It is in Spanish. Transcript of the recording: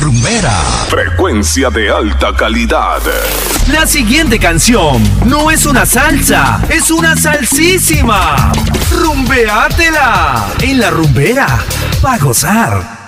rumbera. Frecuencia de alta calidad. La siguiente canción no es una salsa, es una salsísima. Rumbeátela en la rumbera, pa' gozar.